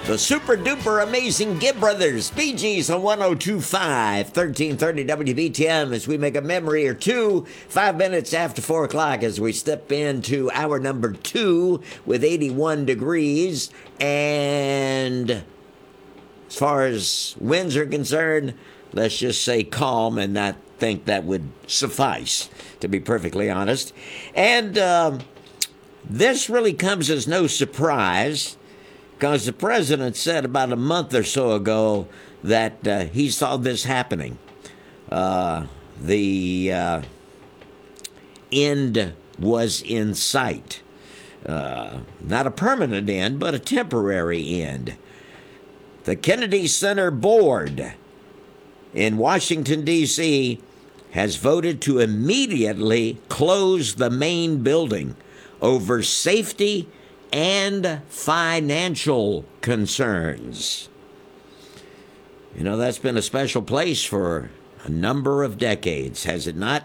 The super duper amazing Gibb Brothers, Bee Gees on 102.5, 1330 WBTM, as we make a memory or two, 5 minutes after 4 o'clock as we step into hour number 2 with 81 degrees. And as far as winds are concerned, let's just say calm, and I think that would suffice, to be perfectly honest. And this really comes as no surprise, because the president said about a month or so ago that he saw this happening. The end was in sight. Not a permanent end, but a temporary end. The Kennedy Center Board in Washington, D.C. has voted to immediately close the main building over safety and financial concerns. You know, that's been a special place for a number of decades, has it not?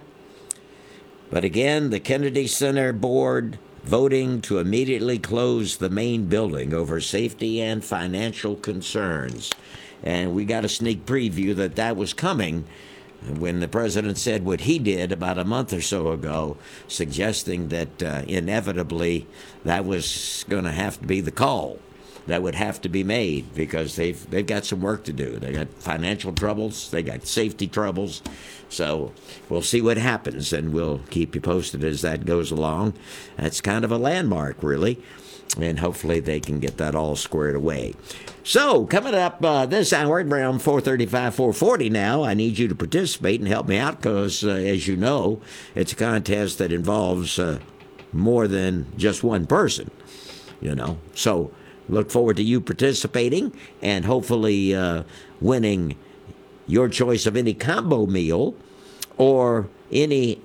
But again, the Kennedy Center Board voting to immediately close the main building over safety and financial concerns. And we got a sneak preview that was coming when the president said what he did about a month or so ago, suggesting that inevitably that was going to have to be the call that would have to be made, because they've got some work to do. They got financial troubles, they got safety troubles. So we'll see what happens, and we'll keep you posted as that goes along. That's kind of a landmark, really, and hopefully they can get that all squared away. So, coming up this hour, around 4:35, 4:40 now, I need you to participate and help me out because, as you know, it's a contest that involves more than just one person, you know. So, look forward to you participating and hopefully winning your choice of any combo meal or any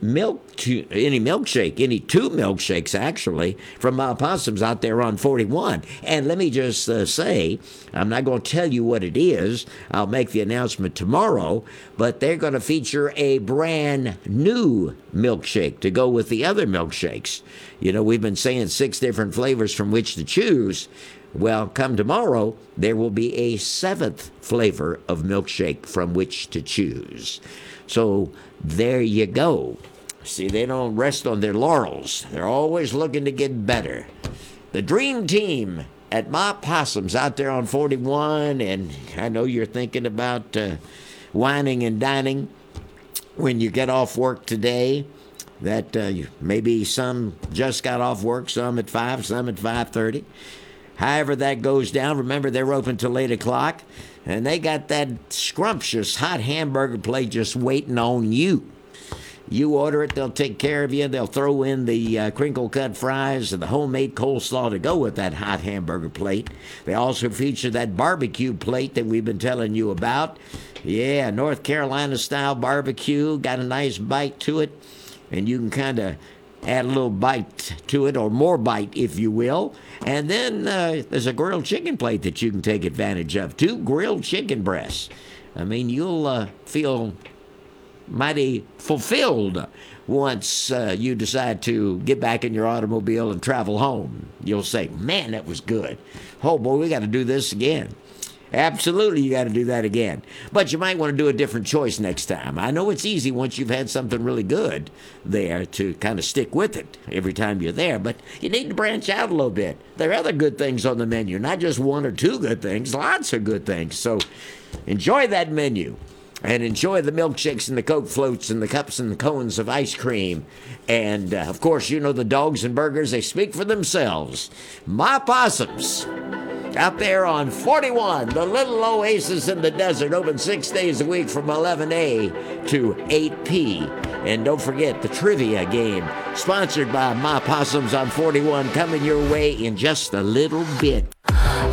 milkshake, any 2 milkshakes, actually, from my Possums out there on 41. And let me just say, I'm not going to tell you what it is. I'll make the announcement tomorrow, but they're going to feature a brand new milkshake to go with the other milkshakes. You know, we've been saying 6 different flavors from which to choose. Well, come tomorrow, there will be a 7th flavor of milkshake from which to choose. So there you go. See, they don't rest on their laurels. They're always looking to get better. The dream team at My Possums out there on 41, and I know you're thinking about whining and dining when you get off work today. That maybe some just got off work, some at 5, some at 5:30. However that goes down, remember they're open till 8 o'clock, and they got that scrumptious hot hamburger plate just waiting on you. You order it, they'll take care of you. They'll throw in the crinkle-cut fries and the homemade coleslaw to go with that hot hamburger plate. They also feature that barbecue plate that we've been telling you about. Yeah, North Carolina-style barbecue, got a nice bite to it, and you can kind of add a little bite to it, or more bite, if you will. And then there's a grilled chicken plate that you can take advantage of. 2 grilled chicken breasts. I mean, you'll feel mighty fulfilled once you decide to get back in your automobile and travel home. You'll say, man, that was good. Oh, boy, we got to do this again. Absolutely, you got to do that again. But you might want to do a different choice next time. I know it's easy once you've had something really good there to kind of stick with it every time you're there, but you need to branch out a little bit. There are other good things on the menu, not just 1 or 2 good things, lots of good things. So enjoy that menu. And enjoy the milkshakes and the Coke floats and the cups and the cones of ice cream. And, of course, you know the dogs and burgers, they speak for themselves. My Possums, out there on 41, the little oasis in the desert, open 6 days a week from 11 a to 8 p. And don't forget the trivia game, sponsored by My Possums on 41, coming your way in just a little bit.